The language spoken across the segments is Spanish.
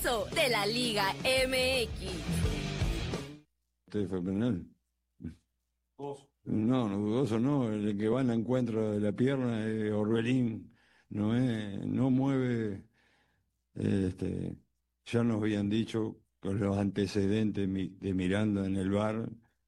pulso de la Liga MX. Este fue penal. No, dudoso no, el que va al encuentro de la pierna es Orbelín, no mueve, ya nos habían dicho con los antecedentes de Miranda en el VAR,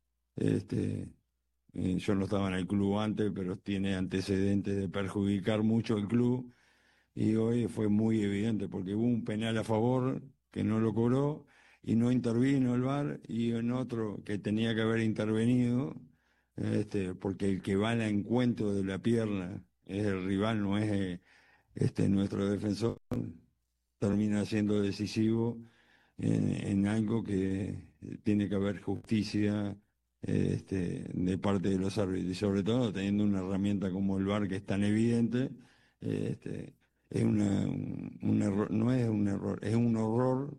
yo no estaba en el club antes, pero tiene antecedentes de perjudicar mucho el club, y hoy fue muy evidente porque hubo un penal a favor que no lo cobró y no intervino el VAR, y en otro que tenía que haber intervenido, porque el que va al encuentro de la pierna es el rival, no es nuestro defensor, termina siendo decisivo en algo que tiene que haber justicia de parte de los árbitros, y sobre todo teniendo una herramienta como el VAR que es tan evidente. Es un error, no es un error, es un horror,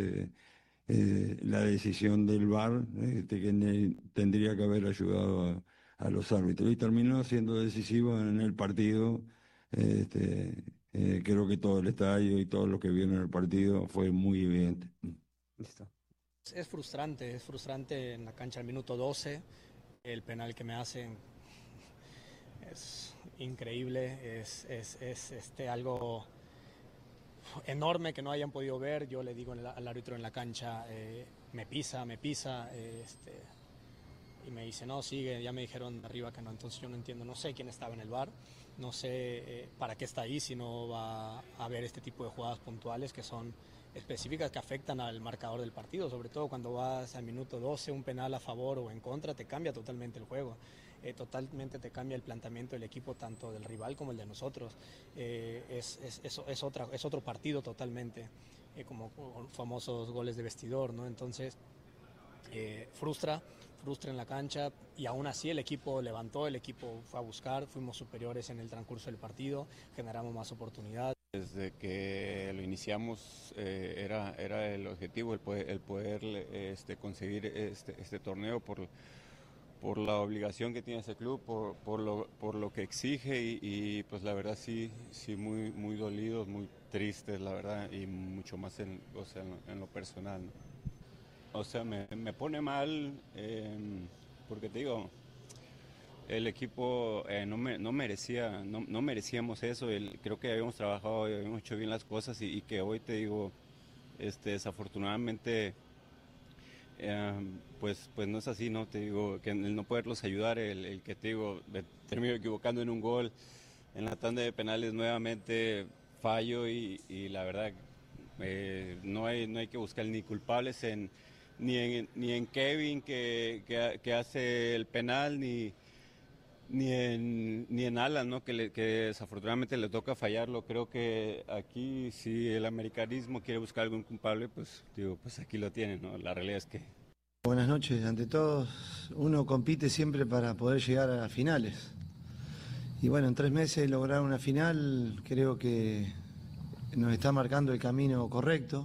la decisión del VAR, tendría que haber ayudado a los árbitros, y terminó siendo decisivo en el partido. Creo que todo el estadio y todos los que vieron el partido fue muy evidente. Listo. Es frustrante en la cancha al minuto 12, el penal que me hacen es increíble, es algo enorme que no hayan podido ver. Yo le digo al árbitro en la cancha, me pisa, y me dice, no, sigue, ya me dijeron arriba que no. Entonces yo no entiendo, no sé quién estaba en el VAR, no sé para qué está ahí si no va a ver este tipo de jugadas puntuales que son específicas, que afectan al marcador del partido, sobre todo cuando vas al minuto 12, un penal a favor o en contra, te cambia totalmente el juego, totalmente te cambia el planteamiento del equipo, tanto del rival como el de nosotros. Es otro partido totalmente, como famosos goles de vestidor, ¿no? Entonces frustra en la cancha, y aún así el equipo levantó, el equipo fue a buscar, fuimos superiores en el transcurso del partido, generamos más oportunidades. Desde que lo iniciamos era el objetivo el poder conseguir este torneo por la obligación que tiene ese club, por lo que exige, y pues la verdad sí muy dolidos, muy tristes, la verdad, y mucho más en lo personal, ¿no? O sea, me pone mal, porque te digo, el equipo no merecíamos eso. Creo que habíamos trabajado y habíamos hecho bien las cosas, y que hoy, te digo, desafortunadamente, pues no es así, ¿no? Te digo, que el no poderlos ayudar, el que, te digo, me termino equivocando en un gol, en la tanda de penales nuevamente fallo, y la verdad, no hay que buscar ni culpables ni en Kevin que hace el penal, ni en Alan, ¿no? Que desafortunadamente le toca fallarlo. Creo que aquí, si el americanismo quiere buscar algún culpable, pues aquí lo tiene, ¿no? La realidad es que... Buenas noches. Ante todo, uno compite siempre para poder llegar a las finales. Y bueno, en 3 meses lograr una final creo que nos está marcando el camino correcto.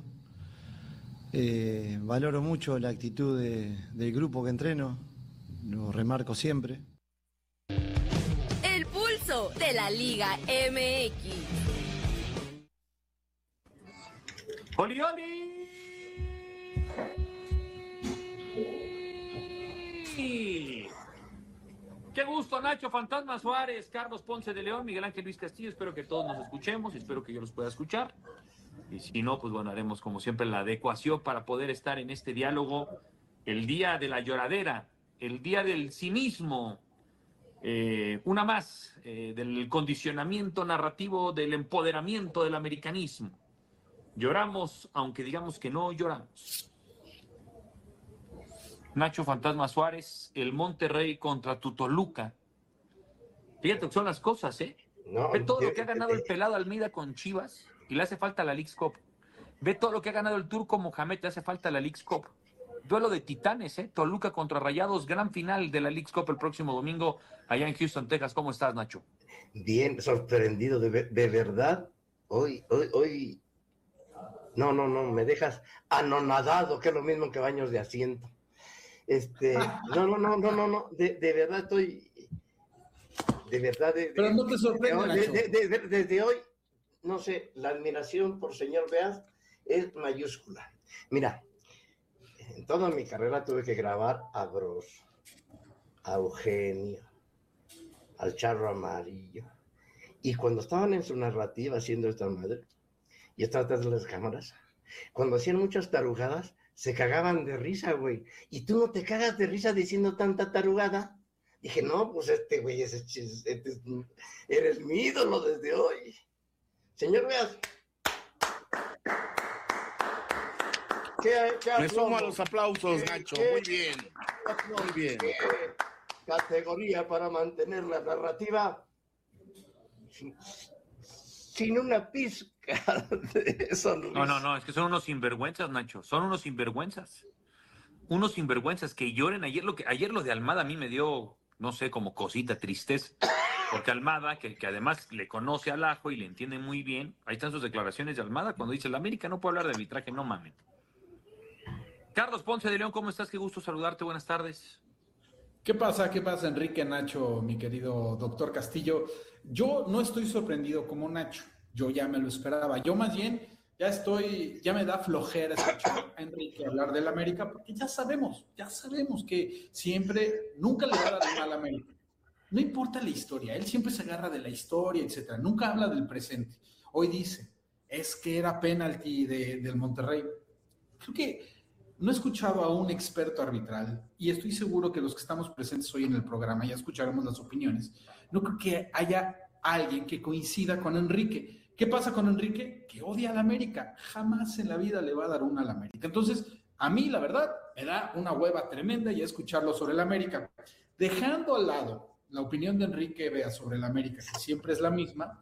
Valoro mucho la actitud del grupo que entreno, lo remarco siempre. El pulso de la Liga MX. ¡Oli, oli! Qué gusto, Nacho Fantasma Suárez, Carlos Ponce de León, Miguel Ángel Luis Castillo. Espero que todos nos escuchemos, espero que yo los pueda escuchar. Y si no, pues bueno, haremos como siempre la adecuación para poder estar en este diálogo el día de la lloradera, el día del cinismo, una más del condicionamiento narrativo, del empoderamiento del americanismo. Lloramos, aunque digamos que no lloramos. Nacho Fantasma Suárez, el Monterrey contra tu Toluca. Fíjate que son las cosas, ¿eh? No, ve todo lo que ha ganado el pelado Almeida con Chivas y le hace falta la Leagues Cup. Ve todo lo que ha ganado el turco Mohamed, le hace falta la Leagues Cup. Duelo de titanes, ¿eh? Toluca contra Rayados, gran final de la Leagues Cup el próximo domingo allá en Houston, Texas. ¿Cómo estás, Nacho? Bien, sorprendido, de verdad. Hoy. No, me dejas anonadado, que es lo mismo que baños de asiento. No, de verdad estoy, de verdad. Pero no te sorprende, Nacho. Desde hoy, no sé, la admiración por señor Beas es mayúscula. Mira, en toda mi carrera tuve que grabar a Bros, a Eugenio, al Charro Amarillo. Y cuando estaban en su narrativa haciendo esta madre, y estaba detrás de las cámaras, cuando hacían muchas tarugadas, se cagaban de risa, güey. Y tú no te cagas de risa diciendo tanta tarugada. Dije, no, pues güey, eres mi ídolo desde hoy. Señor Veas. Me sumo a los aplausos, Nacho. Muy bien. Muy bien. Categoría para mantener la narrativa sin una pizca de sonrisa. No, es que son unos sinvergüenzas, Nacho. Son unos sinvergüenzas. Unos sinvergüenzas que lloren. Ayer lo de Almada a mí me dio, no sé, como cosita, tristeza. Porque Almada, que además le conoce al Ajo y le entiende muy bien, ahí están sus declaraciones de Almada cuando dice, la América no puede hablar de arbitraje, no mamen. Carlos Ponce de León, ¿cómo estás? Qué gusto saludarte, buenas tardes. ¿Qué pasa, Enrique, Nacho, mi querido doctor Castillo? Yo no estoy sorprendido como Nacho, yo ya me lo esperaba. Yo más bien ya me da flojera escuchar a Enrique hablar del América, porque ya sabemos que nunca le va a dar mal a América. No importa la historia, él siempre se agarra de la historia, etcétera. Nunca habla del presente. Hoy dice, es que era penalti del Monterrey. Creo que no he escuchado a un experto arbitral, y estoy seguro que los que estamos presentes hoy en el programa ya escucharemos las opiniones. No creo que haya alguien que coincida con Enrique. ¿Qué pasa con Enrique? Que odia al América. Jamás en la vida le va a dar una al América. Entonces, a mí, la verdad, me da una hueva tremenda ya escucharlo sobre el América. Dejando al lado la opinión de Enrique Vea sobre el América, que siempre es la misma,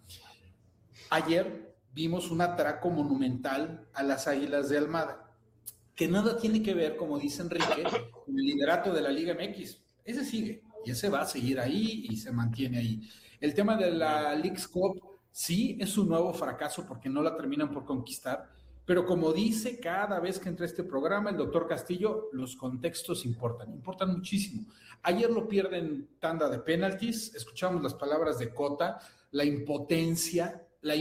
ayer vimos un atraco monumental a las Águilas de Almada, que nada tiene que ver, como dice Enrique, con el liderato de la Liga MX. Ese sigue, y ese va a seguir ahí y se mantiene ahí. El tema de la Leagues Cup sí es un nuevo fracaso porque no la terminan por conquistar, pero como dice cada vez que entra este programa el doctor Castillo, los contextos importan muchísimo. Ayer lo pierden tanda de penaltis, escuchamos las palabras de Cota, la impotencia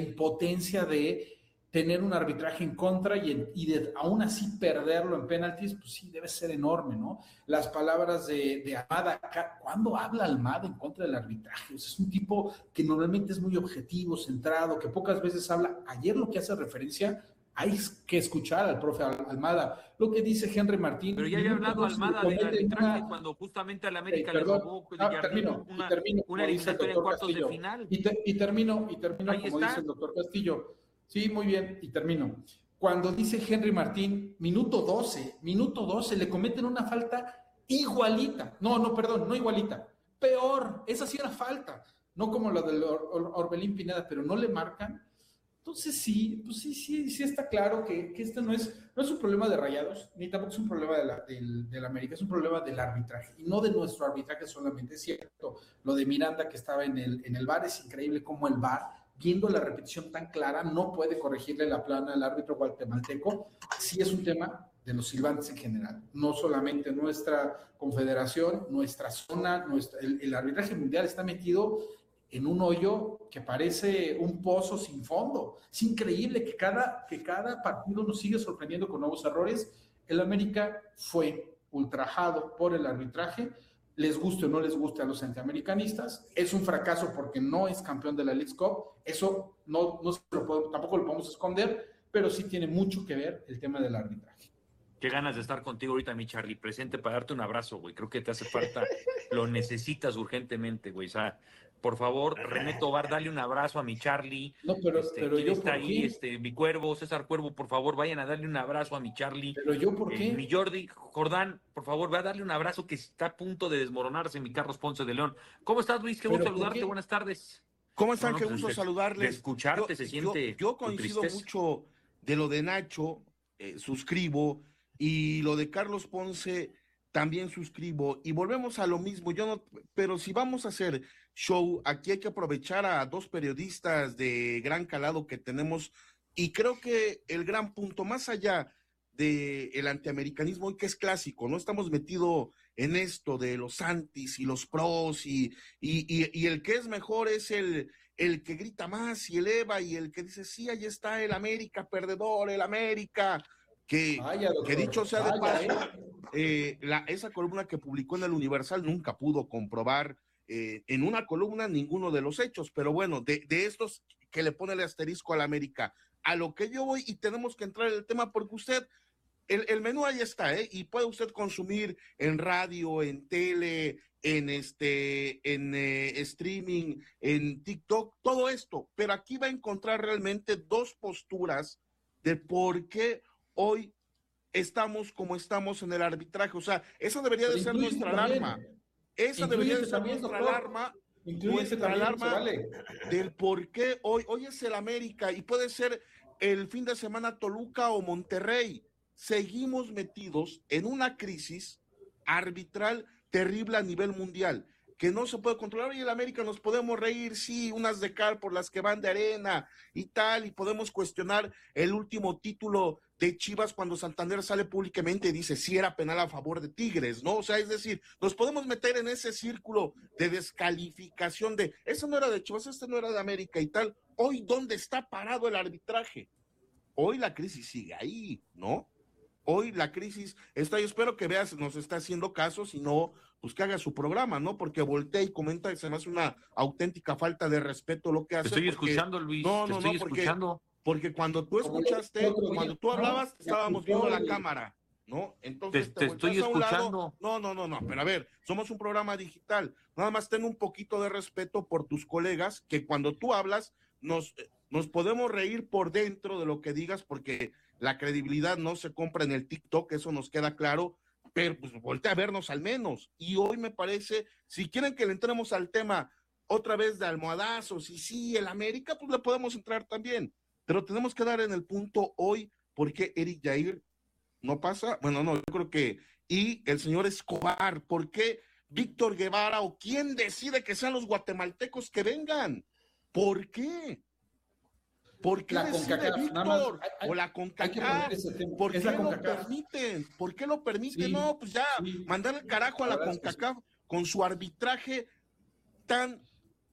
de tener un arbitraje en contra y de aún así perderlo en penaltis, pues sí, debe ser enorme, ¿no? Las palabras de Almada, ¿cuándo habla Almada en contra del arbitraje? O sea, es un tipo que normalmente es muy objetivo, centrado, que pocas veces habla. Ayer lo que hace referencia, hay que escuchar al profe Almada. Lo que dice Henry Martín. Pero ya había hablado Almada del arbitraje cuando justamente al América le robó termino, una eliminatoria en cuartos de final. Y termino, Ahí como está. dice el doctor Castillo. Sí, muy bien, y termino. Cuando dice Henry Martín, minuto 12, le cometen una falta igualita. No igualita. Peor, esa sí era falta. No como la del Orbelín Pineda, pero no le marcan. Entonces sí está claro que este no es un problema de Rayados, ni tampoco es un problema del América, es un problema del arbitraje, y no de nuestro arbitraje solamente. Es cierto, lo de Miranda que estaba en el VAR, es increíble cómo el VAR, viendo la repetición tan clara, no puede corregirle la plana al árbitro guatemalteco. Sí es un tema de los silbantes en general, no solamente nuestra confederación, nuestra zona, el arbitraje mundial está metido en un hoyo que parece un pozo sin fondo. Es increíble que cada partido nos sigue sorprendiendo con nuevos errores. El América fue ultrajado por el arbitraje, les guste o no les guste a los antiamericanistas. Es un fracaso porque no es campeón de la Leagues Cup, eso tampoco lo podemos esconder, pero sí tiene mucho que ver el tema del arbitraje. Qué ganas de estar contigo ahorita, mi Charlie, presente para darte un abrazo, güey. Creo que te hace falta, lo necesitas urgentemente, güey. O sea, por favor, René Tobar, dale un abrazo a mi Charlie. No, pero yo está ¿por ahí, qué? Mi Cuervo, César Cuervo, por favor, vayan a darle un abrazo a mi Charlie. Pero yo ¿por qué? Mi Jordi Jordán, por favor, va a darle un abrazo que está a punto de desmoronarse, mi Carlos Ponce de León. ¿Cómo estás, Luis? Qué gusto saludarte, buenas tardes. ¿Cómo están? Qué gusto De saludarles. escucharte se siente yo coincido tristeza. mucho de lo de Nacho, suscribo, y lo de Carlos Ponce también suscribo, y volvemos a lo mismo. Pero si vamos a hacer show, aquí hay que aprovechar a dos periodistas de gran calado que tenemos, y creo que el gran punto, más allá del antiamericanismo, hoy que es clásico, no estamos metidos en esto de los antis y los pros, y el que es mejor es el el que grita más y eleva y el que dice, sí, ahí está el América perdedor, el América, que dicho sea de paso, esa columna que publicó en el Universal nunca pudo comprobar en una columna ninguno de los hechos, pero bueno, de estos que le pone el asterisco al América, a lo que yo voy, y tenemos que entrar en el tema porque usted, el menú ahí está, y puede usted consumir en radio, en tele, en streaming, en TikTok, todo esto, pero aquí va a encontrar realmente dos posturas de por qué hoy estamos como estamos en el arbitraje. O sea, esa debería de ser nuestra alarma. Esa debería de ser nuestra alarma. Nuestra alarma del por qué hoy es el América y puede ser el fin de semana Toluca o Monterrey. Seguimos metidos en una crisis arbitral terrible a nivel mundial, que no se puede controlar. Y el América nos podemos reír, sí, unas de cal por las que van de arena y tal, y podemos cuestionar el último título de Chivas cuando Santander sale públicamente y dice sí era penal a favor de Tigres, ¿no? O sea, es decir, nos podemos meter en ese círculo de descalificación de, eso no era de Chivas, este no era de América y tal. Hoy, ¿dónde está parado el arbitraje? Hoy la crisis sigue ahí, ¿no? Hoy la crisis está, yo espero que veas, nos está haciendo caso, si no, pues que haga su programa, ¿no? Porque voltea y comenta que se me hace una auténtica falta de respeto lo que hace. Te estoy escuchando, Luis, porque cuando tú escuchaste, cuando tú hablabas, estábamos viendo la cámara, ¿no? Entonces te estoy escuchando. No, pero a ver, somos un programa digital, nada más ten un poquito de respeto por tus colegas, que cuando tú hablas, nos podemos reír por dentro de lo que digas, porque la credibilidad no se compra en el TikTok, eso nos queda claro, pero pues voltea a vernos al menos. Y hoy me parece, si quieren que le entremos al tema otra vez de almohadazos, y sí, el América, pues le podemos entrar también, pero tenemos que dar en el punto hoy, porque Eric Jair no pasa, bueno, no, yo creo que, y el señor Escobar, ¿por qué Víctor Guevara o quién decide que sean los guatemaltecos que vengan? ¿Por qué? ¿Por qué decide Víctor? O la CONCACAF, ¿por qué lo permiten? ¿Por qué lo permiten? Sí, no, pues ya, sí, mandar el carajo a la CONCACAF con su arbitraje tan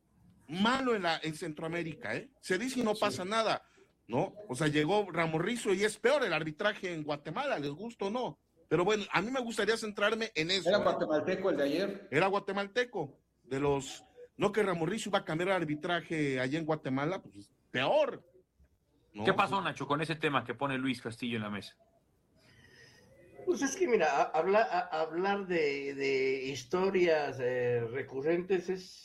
malo en Centroamérica, ¿eh? Se dice y no pasa nada, ¿no? O sea, llegó Ramos Rizzo y es peor el arbitraje en Guatemala, les gusta o no. Pero bueno, a mí me gustaría centrarme en eso. ¿Era guatemalteco el de ayer? Era guatemalteco, de los, no que Ramos Rizzo iba a cambiar el arbitraje allá en Guatemala, pues peor. ¿No? ¿Qué pasó, Nacho, con ese tema que pone Luis Castillo en la mesa? Pues es que, mira, hablar de historias recurrentes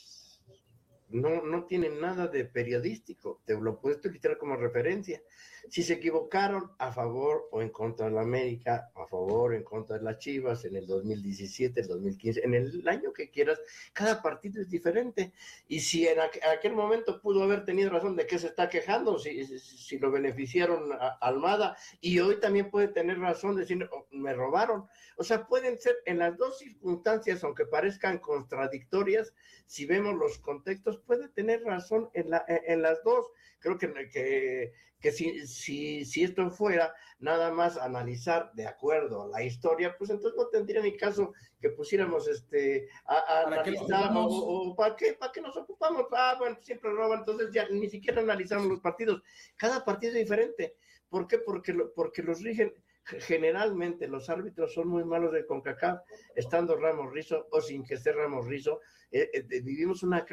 no tiene nada de periodístico, te lo puedes utilizar como referencia. Si se equivocaron a favor o en contra de la América, a favor o en contra de las Chivas, en el 2017, el 2015, en el año que quieras, cada partido es diferente. Y si en aquel momento pudo haber tenido razón, ¿de qué se está quejando? Si lo beneficiaron a Almada, y hoy también puede tener razón de decir, oh, me robaron. O sea, pueden ser en las dos circunstancias, aunque parezcan contradictorias, si vemos los contextos, puede tener razón en las dos. Creo que si esto fuera nada más analizar de acuerdo a la historia, pues entonces no tendría ni caso que pusiéramos a analizar, o ¿para qué nos ocupamos? Bueno, siempre roban, entonces ya ni siquiera analizamos los partidos. Cada partido es diferente. ¿Por qué? Porque los rigen. Generalmente los árbitros son muy malos de CONCACAF, estando Ramos Rizzo o sin que esté Ramos Rizzo. Vivimos una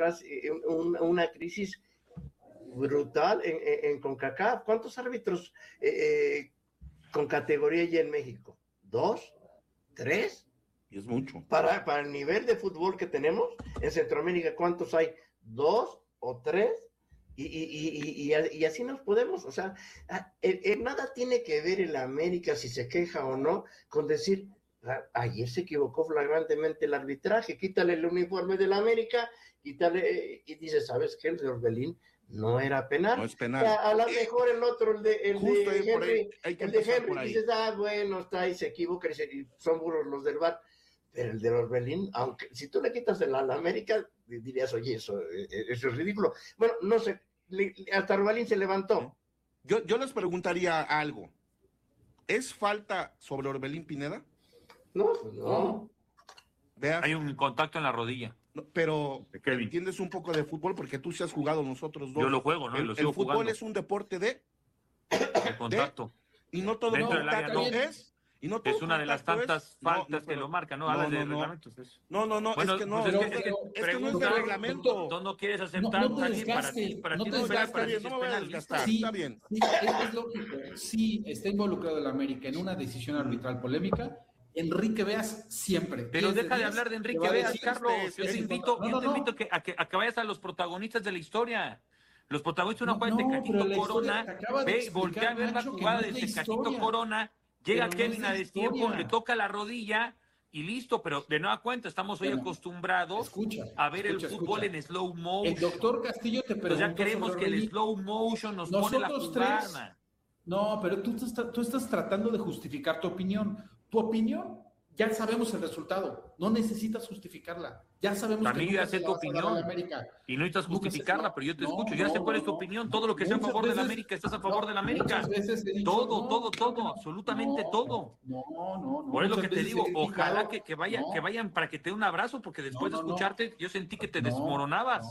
crisis brutal en CONCACAF. ¿Cuántos árbitros con categoría ya en México? ¿2? ¿3? Y es mucho. Para el nivel de fútbol que tenemos en Centroamérica, ¿cuántos hay? ¿2 o 3? Y así nos podemos, o sea, nada tiene que ver el América, si se queja o no, con decir, ayer se equivocó flagrantemente el arbitraje, quítale el uniforme del América, quítale, y dice, ¿sabes qué? El de Orbelín no era penal. No es penal. A lo mejor el otro, el de Henry, dices, bueno, está ahí, se equivoca, y son burros los del VAR. Pero el de Orbelín, aunque si tú le quitas el al América, dirías, oye, eso es ridículo. Bueno, no sé, hasta Orbelín se levantó. Yo les preguntaría algo. ¿Es falta sobre Orbelín Pineda? No, pues no. Hay un contacto en la rodilla. No, pero Kevin, entiendes un poco de fútbol porque tú sí has jugado nosotros dos. yo lo juego, ¿no? Y lo sigo El fútbol jugando. es un deporte de contacto. Y no todo Dentro del área, contacto no. es. Y no todo Es una de las contacto tantas es- no, faltas que pero- lo marcan, ¿no? no, Hablas de no, no. reglamentos. Eso. No, Bueno, es que no. pues pero- es que es que no es de pregunta, reglamento. Tú no quieres No aceptar, te está bien, para desgastes, ti, para no ti te no es penal, desgastes. para ti Está bien, sí no es me voy a penal, desgastar. listo. Sí, Está bien. sí, es lógico. Sí, está involucrado el América en una decisión arbitral polémica. Enrique Veas siempre. Pero 10 deja de 10, hablar de te Enrique va a Veas, decir, Carlos. este, Yo te este, invito, no, yo te no, invito a que vayas a los protagonistas de la historia. Los protagonistas de una jugada de No, Tecatito pero la historia Corona, te acaba de explicar, voltea a ver la Nacho, que jugada no de es de Tecatito historia. Corona, llega Pero no Kevin es de a destiempo, historia. le toca la rodilla y listo, pero de nueva cuenta estamos hoy Bueno, acostumbrados escucha, a ver el escucha, fútbol escucha. en slow El motion. doctor Castillo te Pues preguntó ya creemos sobre que el Orbelín. slow motion nos pone la Nosotros jugada. tres. No, pero tú estás tratando de justificar tu opinión. Tu opinión, ya sabemos el resultado. No necesitas justificarla. Ya sabemos También que yo nunca ya sé se tu la vas a dar a opinión. la América. Y no necesitas Nunca justificarla, no, pero yo te no, escucho. Ya sé no, cuál es tu no, opinión. no. Todo lo que sea a Muchas favor de la veces- América, estás a favor de la América. Muchas veces he dicho, Todo, no, todo, claro que todo, no. absolutamente No, todo. No. Por eso Muchas que te veces digo, he ojalá criticado- que no, vayan para que te dé un abrazo, porque después No, de no, no. escucharte, yo sentí que te no, desmoronabas.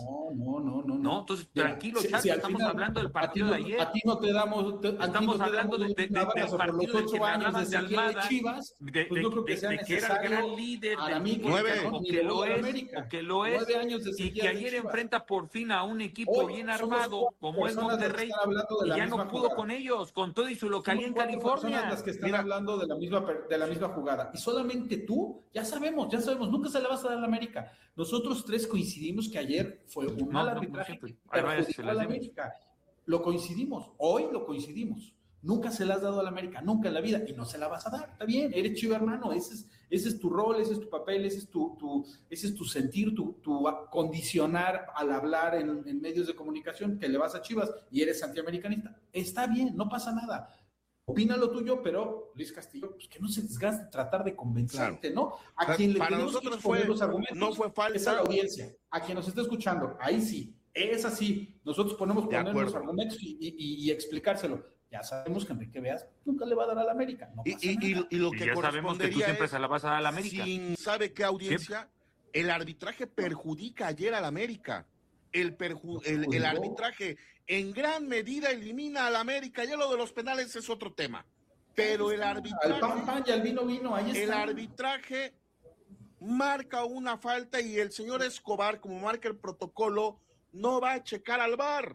No, Entonces, Mira, tranquilo, si Chaco, al estamos final hablando del a ti partido no- de ayer. A ti no te damos, a ti no Estamos te hablando damos del un abrazo por los partido del 8 que me años de hablabas de sequía de Almada, Chivas, pues no creo que sea de que era el necesario gran líder a del mí fútbol Nueve. mexicano, ni o que le lo voy a es, América. o que lo es, 9 años de y sequía que de ayer Chivas. enfrenta por fin a un equipo Hoy bien somos armado, 4 como es personas las que Monterrey, están hablando de y la ya no misma pudo jugada. con ellos, con todo y su localía en Somos 4 personas California. las que están Mira. hablando de la misma jugada. Y solamente tú, ya sabemos, nunca se la vas a dar a la América. Nosotros tres coincidimos que ayer fue un mal arbitraje siempre. que Hay varias que se perjudicó a las la dimos. América. Lo coincidimos, hoy lo coincidimos. Nunca se la has dado a la América, nunca en la vida, y no se la vas a dar. Está bien, eres Chiva, hermano, ese es tu rol, ese es tu papel, ese es tu sentir, tu condicionar al hablar en medios de comunicación, que le vas a Chivas y eres antiamericanista. Está bien, no pasa nada. Opina lo tuyo, pero Luis Castillo, pues que no se desgaste tratar de convencerte, ¿no? A quien le Para tenemos que nosotros exponer fue- los argumentos no fue falta. es a la audiencia, a quien nos está escuchando, ahí sí, es así. Nosotros podemos De poner los acuerdo. argumentos y explicárselo. Ya sabemos que Enrique Veas nunca le va a dar a la América. No pasa nada. Y lo Y que ya sabemos que tú correspondería siempre es, se la vas a dar a la América. sin sabe qué audiencia, el arbitraje perjudica ayer al América. El arbitraje en gran medida elimina al América. Ya lo de los penales es otro tema. Pero el Al pan, arbitraje, pan, y al vino, ahí está. el arbitraje marca una falta y el señor Escobar, como marca el protocolo, no va a checar al VAR.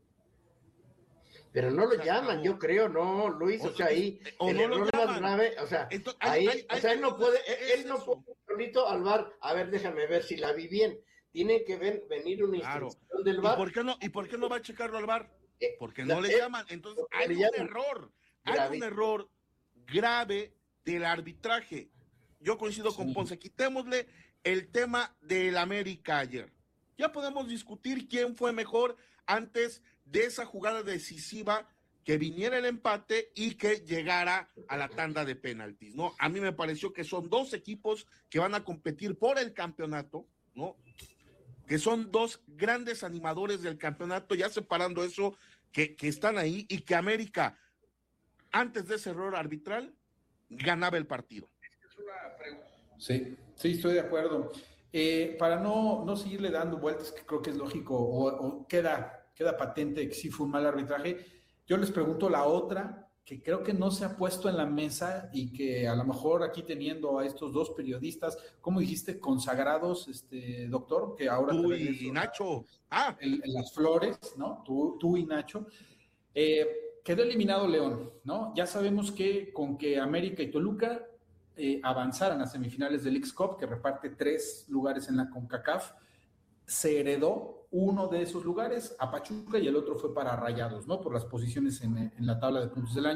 Pero no lo llaman, yo creo, no, Luis, o sea, ahí O el no lo error más llaman. grave, o sea, Entonces, ahí, hay- o sea, él no hay- puede, es él no eso. puede solito al VAR, a ver, déjame ver si la vi bien, tiene que venir una Claro. instrucción del ¿Y VAR. por qué no va a checarlo al VAR? Porque la- no le llaman. Entonces, porque hay le un llaman. error. Grave. Hay un error grave del arbitraje. Yo coincido con Ponce. Quitémosle el tema del América ayer. Ya podemos discutir quién fue mejor antes de esa jugada decisiva, que viniera el empate y que llegara a la tanda de penaltis, ¿no? A mí me pareció que son dos equipos que van a competir por el campeonato, ¿no? Que son dos grandes animadores del campeonato, ya separando eso, que están ahí, y que América, antes de ese error arbitral, ganaba el partido. Sí, estoy de acuerdo. Para no seguirle dando vueltas, que creo que es lógico, o queda patente que sí fue un mal arbitraje, yo les pregunto la otra, que creo que no se ha puesto en la mesa y que a lo mejor aquí teniendo a estos dos periodistas, ¿cómo dijiste? Consagrados, doctor, que ahora... Tú te regreso y Nacho. en las flores, ¿no? Tú y Nacho. Quedó eliminado León, ¿no? Ya sabemos que con que América y Toluca avanzaran a semifinales del Leagues Cup, que reparte 3 lugares en la CONCACAF, se heredó uno de esos lugares a Pachuca y el otro fue para Rayados, ¿no? Por las posiciones en la tabla de puntos del año.